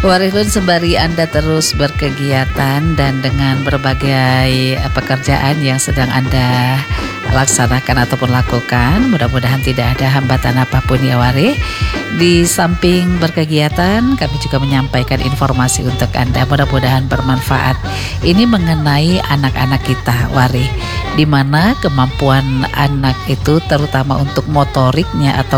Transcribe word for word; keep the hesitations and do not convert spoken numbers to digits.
Warilun, sembari Anda terus berkegiatan dan dengan berbagai eh, pekerjaan yang sedang Anda laksanakan ataupun lakukan, mudah-mudahan tidak ada hambatan apapun ya Wari. Di samping berkegiatan, kami juga menyampaikan informasi untuk Anda, mudah-mudahan bermanfaat. Ini mengenai anak-anak kita Wari, di mana kemampuan anak itu terutama untuk motoriknya atau